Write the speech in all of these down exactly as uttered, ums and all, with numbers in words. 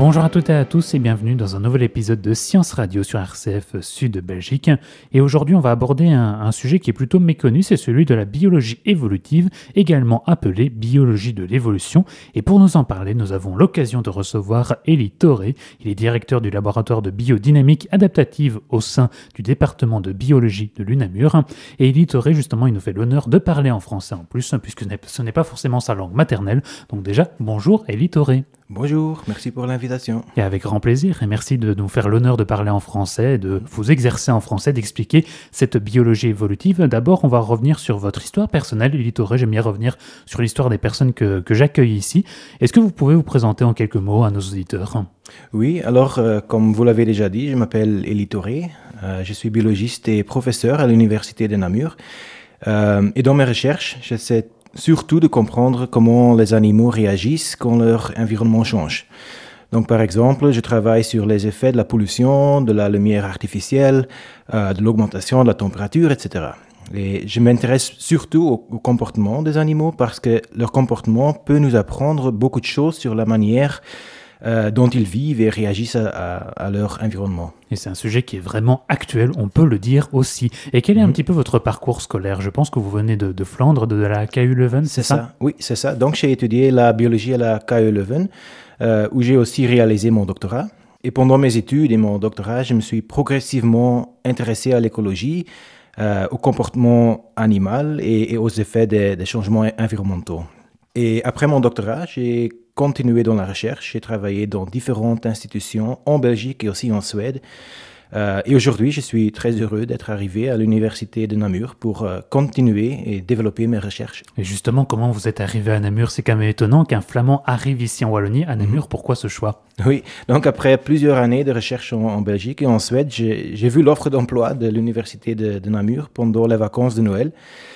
Bonjour à toutes et à tous et bienvenue dans un nouvel épisode de Science Radio sur R C F Sud Belgique. Et aujourd'hui, on va aborder un, un sujet qui est plutôt méconnu, c'est celui de la biologie évolutive, également appelée biologie de l'évolution. Et pour nous en parler, nous avons l'occasion de recevoir Elie Thoré. Il est directeur du laboratoire de biodynamique adaptative au sein du département de biologie de l'U N A M U R. Et Elie Thoré, justement, il nous fait l'honneur de parler en français en plus, puisque ce n'est pas forcément sa langue maternelle. Donc déjà, bonjour Elie Thoré. Bonjour, merci pour l'invitation. Et avec grand plaisir, et merci de nous faire l'honneur de parler en français, de vous exercer en français, d'expliquer cette biologie évolutive. D'abord, on va revenir sur votre histoire personnelle, Elie Thoré. J'aime bien revenir sur l'histoire des personnes que, que j'accueille ici. Est-ce que vous pouvez vous présenter en quelques mots à nos auditeurs ? Oui, alors, euh, comme vous l'avez déjà dit, je m'appelle Elie Thoré. Euh, je suis biologiste et professeur à l'Université de Namur. Euh, et dans mes recherches, j'essaie surtout de comprendre comment les animaux réagissent quand leur environnement change. Donc, par exemple, je travaille sur les effets de la pollution, de la lumière artificielle, euh, de l'augmentation de la température, et cetera. Et je m'intéresse surtout au, au comportement des animaux parce que leur comportement peut nous apprendre beaucoup de choses sur la manière euh, dont ils vivent et réagissent à, à, à leur environnement. Et c'est un sujet qui est vraiment actuel, on peut le dire aussi. Et quel est un mmh. petit peu votre parcours scolaire ? Je pense que vous venez de, de Flandre, de la K U Leuven, c'est, c'est ça, ça Oui, c'est ça. Donc j'ai étudié la biologie à la K U Leuven, euh, où j'ai aussi réalisé mon doctorat. Et pendant mes études et mon doctorat, je me suis progressivement intéressé à l'écologie, euh, au comportement animal et, et aux effets des, des changements environnementaux. Et après mon doctorat, j'ai continué dans la recherche. J'ai travaillé dans différentes institutions en Belgique et aussi en Suède. Euh, et aujourd'hui, je suis très heureux d'être arrivé à l'Université de Namur pour euh, continuer et développer mes recherches. Et justement, comment vous êtes arrivé à Namur ? C'est quand même étonnant qu'un Flamand arrive ici en Wallonie, à Namur. Mmh. Pourquoi ce choix ? Oui, donc après plusieurs années de recherche en, en Belgique et en Suède, j'ai, j'ai vu l'offre d'emploi de l'Université de, de Namur pendant les vacances de Noël.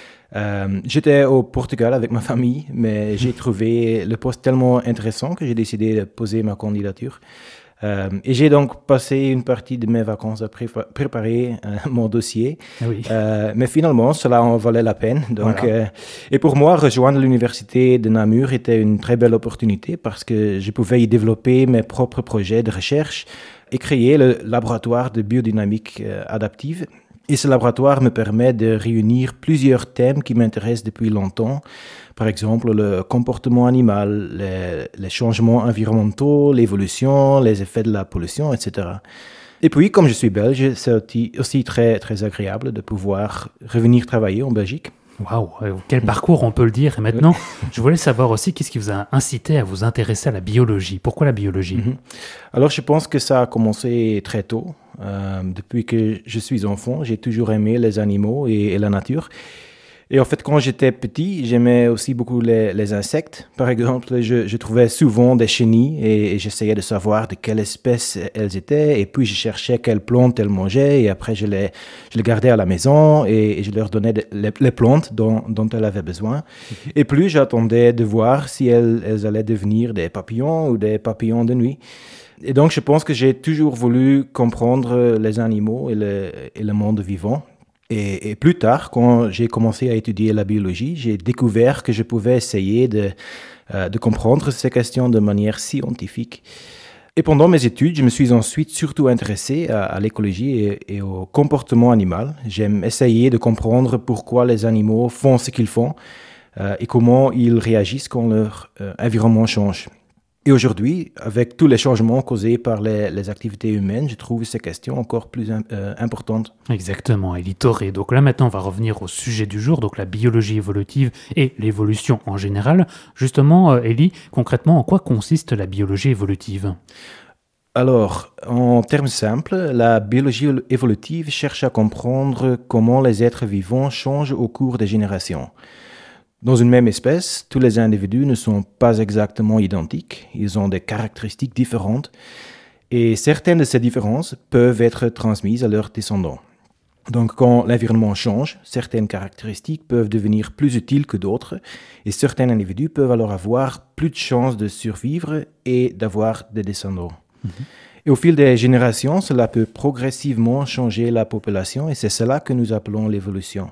Euh, j'étais au Portugal avec ma famille, mais j'ai trouvé le poste tellement intéressant que j'ai décidé de poser ma candidature. Euh, et j'ai donc passé une partie de mes vacances à pré- préparer euh, mon dossier. Oui. Euh, mais finalement, cela en valait la peine. Donc, voilà. euh, et pour moi, rejoindre l'Université de Namur était une très belle opportunité parce que je pouvais y développer mes propres projets de recherche et créer le laboratoire de biodynamique euh, adaptive. Et ce laboratoire me permet de réunir plusieurs thèmes qui m'intéressent depuis longtemps. Par exemple, le comportement animal, les, les changements environnementaux, l'évolution, les effets de la pollution, et cetera. Et puis, comme je suis belge, c'est aussi, aussi très, très agréable de pouvoir revenir travailler en Belgique. Waouh, quel parcours, on peut le dire. Et maintenant, je voulais savoir aussi qu'est-ce qui vous a incité à vous intéresser à la biologie. Pourquoi la biologie ? Mm-hmm. Alors, je pense que ça a commencé très tôt. Euh, depuis que je suis enfant, j'ai toujours aimé les animaux et, et la nature. Et en fait, quand j'étais petit, j'aimais aussi beaucoup les, les insectes. Par exemple, je, je trouvais souvent des chenilles et, et j'essayais de savoir de quelle espèce elles étaient. Et puis, je cherchais quelles plantes elles mangeaient. Et après, je les, je les gardais à la maison et, et je leur donnais de, les, les plantes dont, dont elles avaient besoin. Mm-hmm. Et plus, j'attendais de voir si elles, elles allaient devenir des papillons ou des papillons de nuit. Et donc, je pense que j'ai toujours voulu comprendre les animaux et le, et le monde vivant. Et, et plus tard, quand j'ai commencé à étudier la biologie, j'ai découvert que je pouvais essayer de, euh, de comprendre ces questions de manière scientifique. Et pendant mes études, je me suis ensuite surtout intéressé à, à l'écologie et, et au comportement animal. J'aime essayer de comprendre pourquoi les animaux font ce qu'ils font euh, et comment ils réagissent quand leur euh, environnement change. Et aujourd'hui, avec tous les changements causés par les, les activités humaines, je trouve ces questions encore plus euh, importantes. Exactement, Elie Thoré. Donc là, maintenant, on va revenir au sujet du jour, donc la biologie évolutive et l'évolution en général. Justement, euh, Elie, concrètement, en quoi consiste la biologie évolutive ? Alors, en termes simples, la biologie évolutive cherche à comprendre comment les êtres vivants changent au cours des générations. Dans une même espèce, tous les individus ne sont pas exactement identiques, ils ont des caractéristiques différentes et certaines de ces différences peuvent être transmises à leurs descendants. Donc quand l'environnement change, certaines caractéristiques peuvent devenir plus utiles que d'autres et certains individus peuvent alors avoir plus de chances de survivre et d'avoir des descendants. Mmh. Et au fil des générations, cela peut progressivement changer la population et c'est cela que nous appelons l'évolution.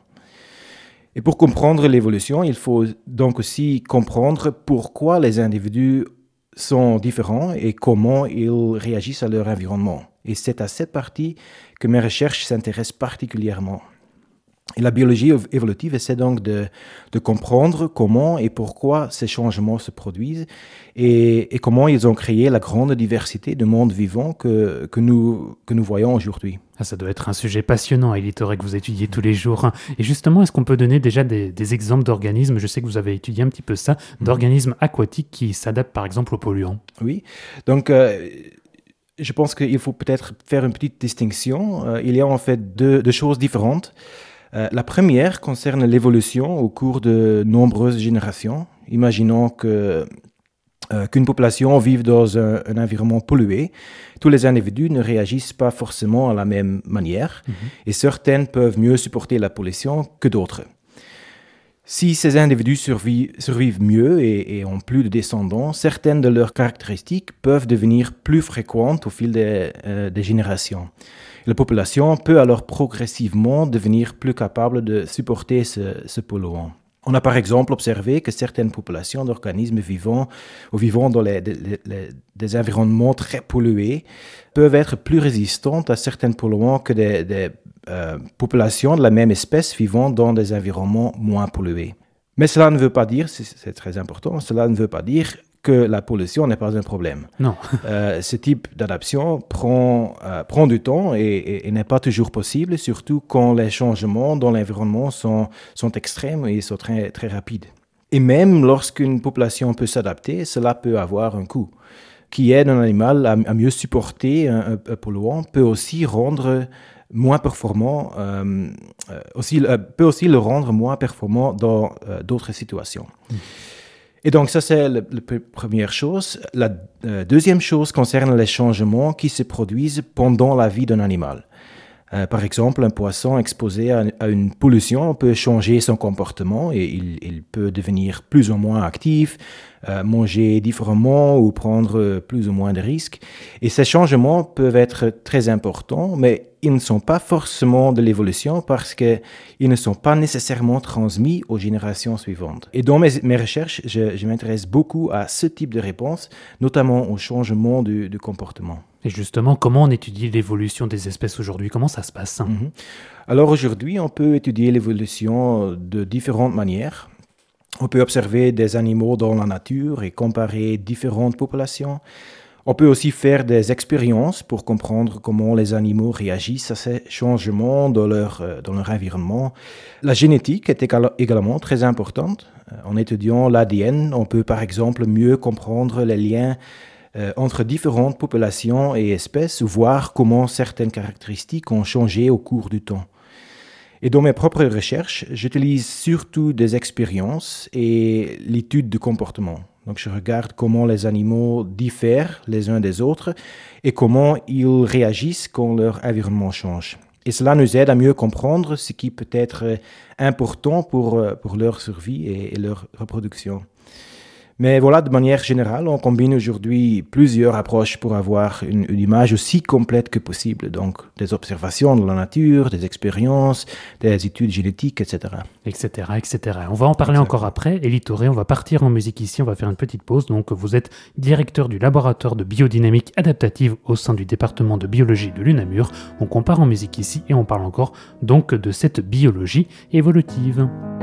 Et pour comprendre l'évolution, il faut donc aussi comprendre pourquoi les individus sont différents et comment ils réagissent à leur environnement. Et c'est à cette partie que mes recherches s'intéressent particulièrement. Et la biologie évolutive essaie donc de, de comprendre comment et pourquoi ces changements se produisent et, et comment ils ont créé la grande diversité de mondes vivants que, que, nous, que nous voyons aujourd'hui. Ah, ça doit être un sujet passionnant, Elitoré, que vous étudiez tous les jours. Et justement, est-ce qu'on peut donner déjà des, des exemples d'organismes, je sais que vous avez étudié un petit peu ça, d'organismes aquatiques qui s'adaptent par exemple aux polluants? Oui, donc... Euh, Je pense qu'il faut peut-être faire une petite distinction. Euh, il y a en fait deux, deux choses différentes. Euh, la première concerne l'évolution au cours de nombreuses générations. Imaginons que, euh, qu'une population vive dans un, un environnement pollué. Tous les individus ne réagissent pas forcément à la même manière, mm-hmm. et certaines peuvent mieux supporter la pollution que d'autres. Si ces individus survivent, survivent mieux et, et ont plus de descendants, certaines de leurs caractéristiques peuvent devenir plus fréquentes au fil des, euh, des générations. La population peut alors progressivement devenir plus capable de supporter ce, ce polluant. On a par exemple observé que certaines populations d'organismes vivants ou vivant dans les, les, les, des environnements très pollués peuvent être plus résistantes à certains polluants que des, des euh, populations de la même espèce vivant dans des environnements moins pollués. Mais cela ne veut pas dire, c'est, c'est très important, cela ne veut pas dire que la pollution n'est pas un problème. Non. euh, ce type d'adaptation prend, euh, prend du temps et, et, et n'est pas toujours possible, surtout quand les changements dans l'environnement sont, sont extrêmes et sont très, très rapides. Et même lorsqu'une population peut s'adapter, cela peut avoir un coût. Qui aide un animal à, à mieux supporter un, un, un polluant peut aussi rendre moins performant, euh, aussi, euh, peut aussi le rendre moins performant dans euh, d'autres situations. Mmh. Et donc, ça, c'est la, la première chose. La euh, deuxième chose concerne les changements qui se produisent pendant la vie d'un animal. Euh, par exemple, un poisson exposé à, à une pollution peut changer son comportement et il, il peut devenir plus ou moins actif, euh, manger différemment ou prendre plus ou moins de risques. Et ces changements peuvent être très importants, mais ils ne sont pas forcément de l'évolution parce qu'ils ne sont pas nécessairement transmis aux générations suivantes. Et dans mes, mes recherches, je, je m'intéresse beaucoup à ce type de réponse, notamment au changement du, du comportement. Et justement, comment on étudie l'évolution des espèces aujourd'hui? Comment ça se passe? Mm-hmm. Alors aujourd'hui, on peut étudier l'évolution de différentes manières. On peut observer des animaux dans la nature et comparer différentes populations. On peut aussi faire des expériences pour comprendre comment les animaux réagissent à ces changements dans leur, dans leur environnement. La génétique est également très importante. En étudiant l'A D N, on peut par exemple mieux comprendre les liens euh, entre différentes populations et espèces, ou voir comment certaines caractéristiques ont changé au cours du temps. Et dans mes propres recherches, j'utilise surtout des expériences et l'étude du comportement. Donc, je regarde comment les animaux diffèrent les uns des autres et comment ils réagissent quand leur environnement change. Et cela nous aide à mieux comprendre ce qui peut être important pour, pour leur survie et, et leur reproduction. Mais voilà, de manière générale, on combine aujourd'hui plusieurs approches pour avoir une, une image aussi complète que possible. Donc, des observations de la nature, des expériences, des études génétiques, et cetera. Etc, et cetera. On va en parler encore après. Elitoré, on va partir en musique ici, on va faire une petite pause. Donc, vous êtes directeur du laboratoire de biodynamique adaptative au sein du département de biologie de l'U N A M U R. Donc, on part en musique ici et on parle encore donc de cette biologie évolutive.